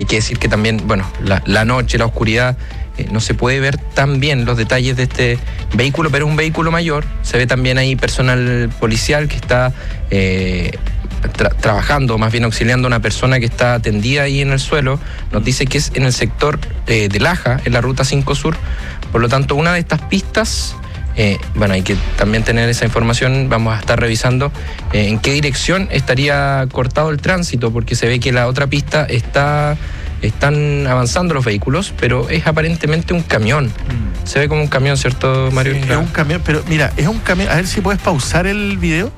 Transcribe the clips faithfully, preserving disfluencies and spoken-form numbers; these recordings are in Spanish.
que decir que también, bueno, la, la noche, la oscuridad, eh, no se puede ver tan bien los detalles de este vehículo, pero es un vehículo mayor. Se ve también ahí personal policial que está eh, tra- trabajando, más bien auxiliando a una persona que está atendida ahí en el suelo. Nos dice que es en el sector eh, de Laja, en la ruta cinco Sur. Por lo tanto, una de estas pistas... Eh, bueno, hay que también tener esa información. Vamos a estar revisando eh, en qué dirección estaría cortado el tránsito, porque se ve que la otra pista está están avanzando los vehículos, pero es aparentemente un camión. Mm. Se ve como un camión, ¿cierto, Mario? Sí, es un camión, pero mira, es un camión. A ver si puedes pausar el video.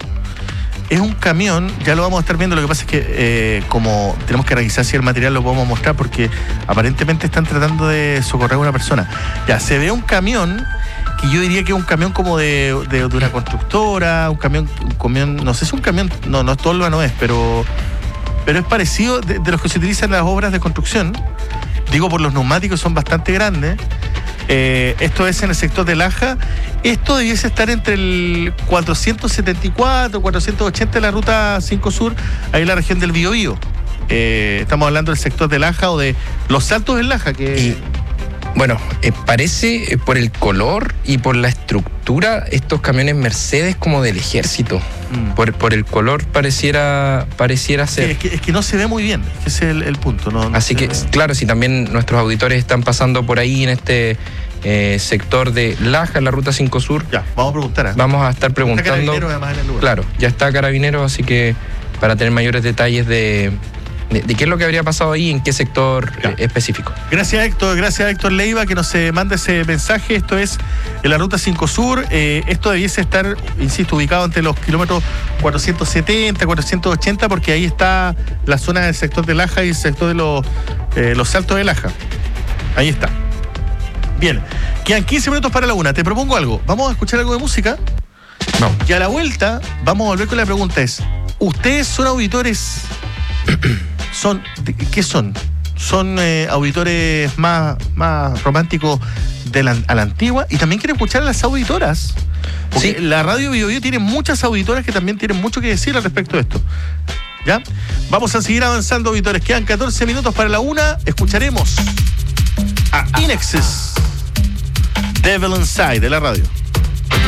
Es un camión, ya lo vamos a estar viendo. Lo que pasa es que eh, como tenemos que revisar si el material lo podemos mostrar, porque aparentemente están tratando de socorrer a una persona. Ya, se ve un camión que yo diría que es un camión como de, de, de una constructora, un camión, un camión, no sé si es un camión, no, no, Tolva no es, pero, pero es parecido de, de los que se utilizan en las obras de construcción. Digo, por los neumáticos son bastante grandes. Eh, esto es en el sector de Laja. Esto debiese estar entre el cuatrocientos setenta y cuatro, cuatrocientos ochenta de la ruta cinco Sur, ahí en la región del Biobío. Eh, estamos hablando del sector de Laja o de Los Saltos de Laja, que... Y, bueno, eh, parece eh, por el color y por la estructura estos camiones Mercedes como del ejército. Mm. Por, por el color pareciera pareciera ser. Sí, es, que, es que no se ve muy bien, ese es el, el punto. No, no Así que, ve. Claro, si también nuestros auditores están pasando por ahí en este eh, sector de Laja, en la ruta cinco Sur. Ya, vamos a preguntar. ¿eh? Vamos a estar preguntando. Está Carabineros además en el lugar. Claro, ya está Carabineros, así que para tener mayores detalles de... De, de qué es lo que habría pasado ahí, en qué sector eh, específico. Gracias, Héctor. Gracias a Héctor Leiva que nos eh, manda ese mensaje. Esto es en la ruta cinco Sur. Eh, esto debiese estar, insisto, ubicado entre los kilómetros cuatrocientos setenta, cuatrocientos ochenta, porque ahí está la zona del sector de Laja y el sector de los, eh, los Saltos de Laja. Ahí está. Bien, quedan quince minutos para la una. Te propongo algo. Vamos a escuchar algo de música. No. Y a la vuelta vamos a volver con la pregunta es, ¿ustedes son auditores... Son, ¿qué son? Son eh, auditores más, más románticos de la, a la antigua, y también quieren escuchar a las auditoras. Porque sí, la radio Biobío tiene muchas auditoras que también tienen mucho que decir al respecto de esto. ¿Ya? Vamos a seguir avanzando, auditores. Quedan catorce minutos para la una. Escucharemos a In Excess, Devil Inside de la radio.